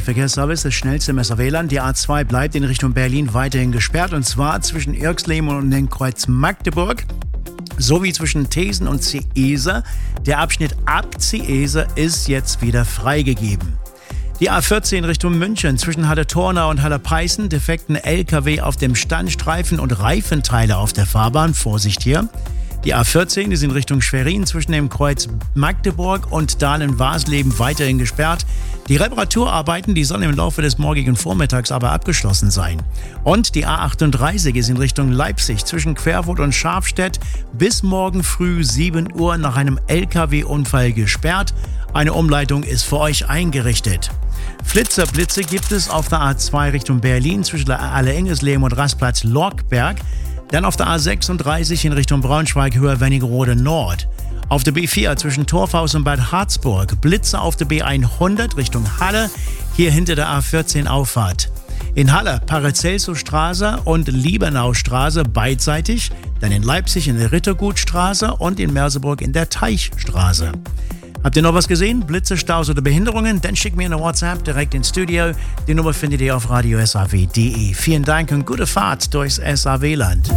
Verkehrsservice, das schnellste im SAW-Land. Die A2 bleibt in Richtung Berlin weiterhin gesperrt, und zwar zwischen Irxleben und dem Kreuz Magdeburg sowie zwischen Thesen und Ciese. Der Abschnitt ab Ciese ist jetzt wieder freigegeben. Die A14 Richtung München zwischen Halle-Tornau und Halle-Peißen, defekten LKW auf dem Standstreifen und Reifenteile auf der Fahrbahn. Vorsicht hier. Die A14 ist in Richtung Schwerin zwischen dem Kreuz Magdeburg und Dahlen-Waasleben weiterhin gesperrt. Die Reparaturarbeiten, die sollen im Laufe des morgigen Vormittags aber abgeschlossen sein. Und die A38 ist in Richtung Leipzig zwischen Querfurt und Scharfstedt bis morgen früh 7 Uhr nach einem LKW-Unfall gesperrt. Eine Umleitung ist für euch eingerichtet. Blitzerblitze gibt es auf der A2 Richtung Berlin zwischen Alle-Engesleben und Rastplatz Lorkberg. Dann auf der A36 in Richtung Braunschweig, Höhe Wernigerode Nord. Auf der B4 zwischen Torfhaus und Bad Harzburg. Blitze auf der B100 Richtung Halle, hier hinter der A14 Auffahrt. In Halle Paracelsus-Straße und Liebernaustraße beidseitig. Dann in Leipzig in der Rittergutstraße und in Merseburg in der Teichstraße. Habt ihr noch was gesehen? Blitze, Staus oder Behinderungen? Dann schickt mir eine WhatsApp direkt ins Studio. Die Nummer findet ihr auf radiosaw.de. Vielen Dank und gute Fahrt durchs SAW-Land.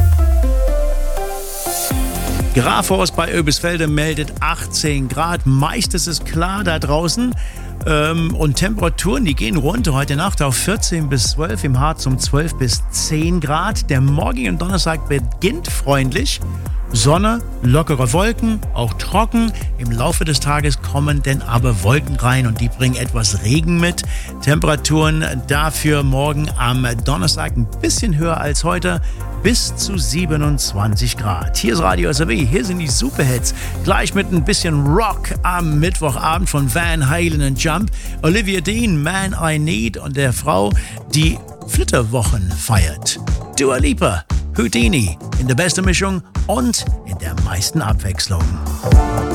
Grafhorst bei Oebisfelde meldet 18 Grad. Meist ist es klar da draußen. Und Temperaturen, die gehen runter heute Nacht auf 14 bis 12, im Harz um 12 bis 10 Grad. Der morgige Donnerstag beginnt freundlich. Sonne, lockere Wolken, auch trocken. Im Laufe des Tages kommen dann aber Wolken rein und die bringen etwas Regen mit. Temperaturen dafür morgen am Donnerstag ein bisschen höher als heute, bis zu 27 Grad. Hier ist Radio SAW, hier sind die Superhits. Gleich mit ein bisschen Rock am Mittwochabend von Van Halen und Jump. Olivia Dean, Man I Need, und der Frau, die Flitterwochen feiert. Dua Lipa, Houdini in der besten Mischung und in der meisten Abwechslung.